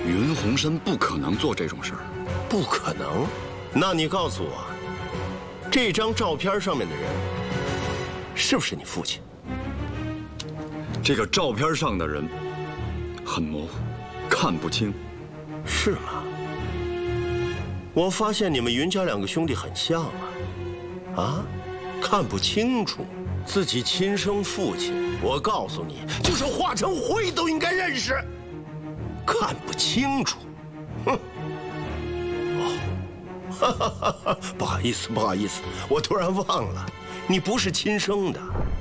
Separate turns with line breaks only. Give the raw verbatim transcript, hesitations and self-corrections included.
云洪深不可能做这种事儿。
不可能？那你告诉我，这张照片上面的人是不是你父亲？
这个照片上的人很模糊，看不清。
是吗？我发现你们云家两个兄弟很像啊。啊？看不清楚自己亲生父亲，我告诉你，就是化成灰都应该认识。看不清楚，哼！哦，哈哈哈哈！不好意思，不好意思，我突然忘了，你不是亲生的。